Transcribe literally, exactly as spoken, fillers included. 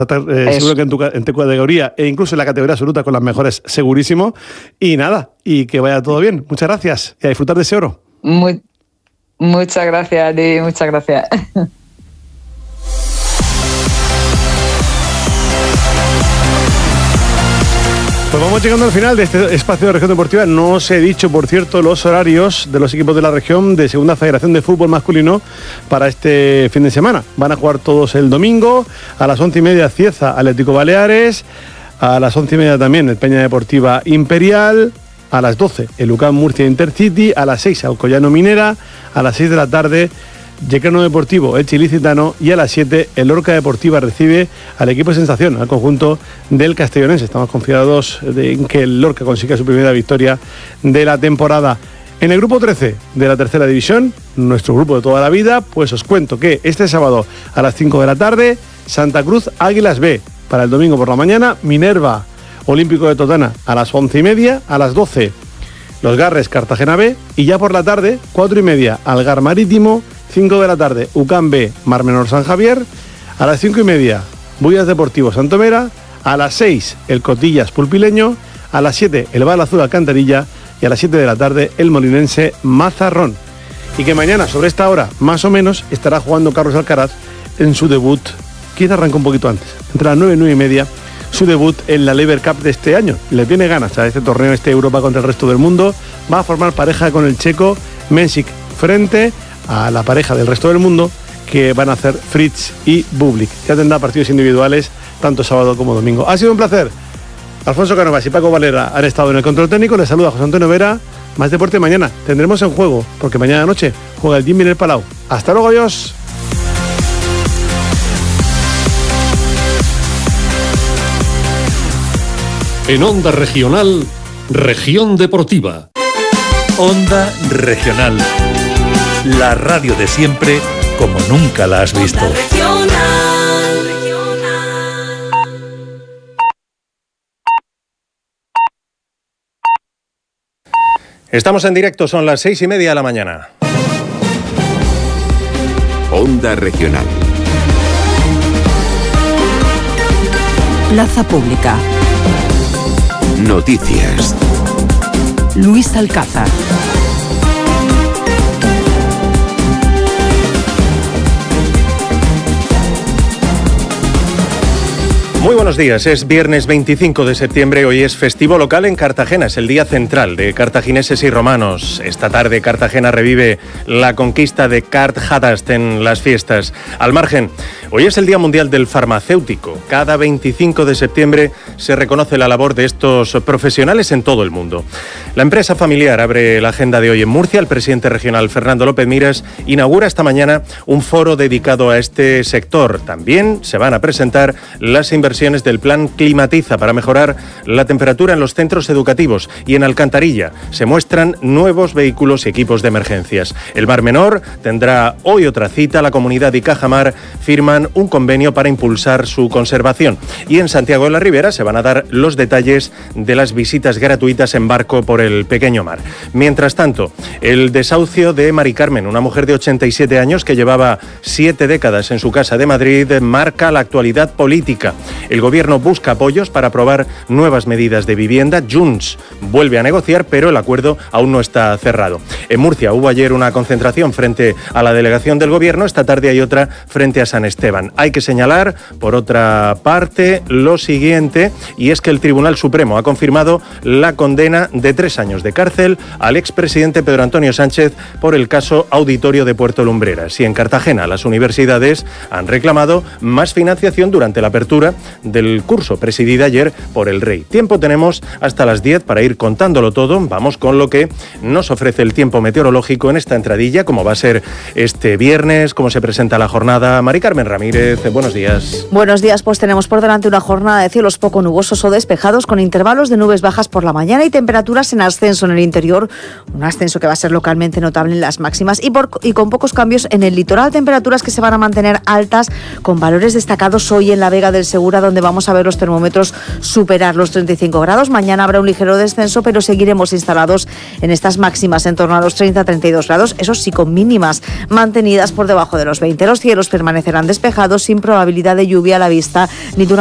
Eh, seguro que en tu, en tu categoría e incluso en la categoría absoluta con las mejores, segurísimo. Y nada, y que vaya todo bien. Muchas gracias y a disfrutar de ese oro. Muy, muchas gracias, Di, muchas gracias. Pues vamos llegando al final de este espacio de Región Deportiva. No os he dicho, por cierto, los horarios de los equipos de la región de Segunda Federación de Fútbol Masculino para este fin de semana. Van a jugar todos el domingo, a las once y media Cieza Atlético Baleares, a las once y media también el Peña Deportiva Imperial, a las doce el UCAM Murcia Intercity, a las seis Alcoyano Minera, a las seis de la tarde Yeclano Deportivo Elche Ilicitano y a las siete el Lorca Deportiva recibe al equipo Sensación, al conjunto del Castellonense. Estamos confiados en que el Lorca consiga su primera victoria de la temporada. En el grupo trece de la tercera división, nuestro grupo de toda la vida, pues os cuento que este sábado a las cinco de la tarde Santa Cruz Águilas B, para el domingo por la mañana Minerva Olímpico de Totana a las once y media, a las doce Los Garres Cartagena B y ya por la tarde cuatro y media Algar Marítimo, cinco de la tarde UCAM B Mar Menor San Javier, a las cinco y media Bullas Deportivo Santomera, a las seis el Cotillas Pulpileño, a las siete el Bala Azul Alcantarilla y a las siete de la tarde el molinense Mazarrón. Y que mañana sobre esta hora más o menos estará jugando Carlos Alcaraz en su debut, quizá arranca un poquito antes, entre las nueve y nueve y media, su debut en la Lever Cup de este año. Le tiene ganas a este torneo, este Europa contra el resto del mundo. Va a formar pareja con el checo Mensik frente a la pareja del resto del mundo que van a hacer Fritz y Bublik. Ya tendrá partidos individuales tanto sábado como domingo. Ha sido un placer. Alfonso Cánovas y Paco Valera han estado en el control técnico. Les saluda José Antonio Vera. Más deporte mañana. Tendremos en juego, porque mañana noche juega el Jimmy en el Palau. Hasta luego, adiós. En Onda Regional, Región Deportiva. Onda Regional. La radio de siempre, como nunca la has visto. Estamos en directo, son las seis y media de la mañana. Onda Regional. Plaza Pública. Noticias. Luis Alcázar. Muy buenos días, es viernes veinticinco de septiembre, hoy es festivo local en Cartagena, es el día central de cartagineses y romanos. Esta tarde Cartagena revive la conquista de Cart-Hadast en las fiestas. Al margen, hoy es el Día Mundial del Farmacéutico. Cada veinticinco de septiembre se reconoce la labor de estos profesionales en todo el mundo. La empresa familiar abre la agenda de hoy en Murcia. El presidente regional Fernando López Miras inaugura esta mañana un foro dedicado a este sector. También se van a presentar las inversiones del plan Climatiza para mejorar la temperatura en los centros educativos, y en Alcantarilla se muestran nuevos vehículos y equipos de emergencias. El Mar Menor tendrá hoy otra cita. La Comunidad y Cajamar firman un convenio para impulsar su conservación, y en Santiago de la Ribera se van a dar los detalles de las visitas gratuitas en barco por el pequeño mar. Mientras tanto, el desahucio de Mari Carmen, una mujer de ochenta y siete años que llevaba siete décadas en su casa de Madrid, marca la actualidad política. El gobierno busca apoyos para aprobar nuevas medidas de vivienda. Junts vuelve a negociar, pero el acuerdo aún no está cerrado. En Murcia hubo ayer una concentración frente a la delegación del gobierno. Esta tarde hay otra frente a San Esteban. Hay que señalar, por otra parte, lo siguiente, y es que el Tribunal Supremo ha confirmado la condena de tres años de cárcel al expresidente Pedro Antonio Sánchez por el caso Auditorio de Puerto Lumbreras. Y en Cartagena las universidades han reclamado más financiación durante la apertura del curso presidida ayer por el Rey. Tiempo tenemos hasta las diez para ir contándolo todo. Vamos con lo que nos ofrece el tiempo meteorológico en esta entradilla, como va a ser este viernes, cómo se presenta la jornada. Mari Carmen Ramírez, buenos días. Buenos días, pues tenemos por delante una jornada de cielos poco nubosos o despejados, con intervalos de nubes bajas por la mañana y temperaturas en ascenso en el interior, un ascenso que va a ser localmente notable en las máximas, y, por, y con pocos cambios en el litoral, temperaturas que se van a mantener altas, con valores destacados hoy en la Vega del Segura donde vamos a ver los termómetros superar los treinta y cinco grados. Mañana habrá un ligero descenso, pero seguiremos instalados en estas máximas en torno a los treinta a treinta y dos grados, eso sí, con mínimas mantenidas por debajo de los veinte. Los cielos permanecerán despejados sin probabilidad de lluvia a la vista ni durante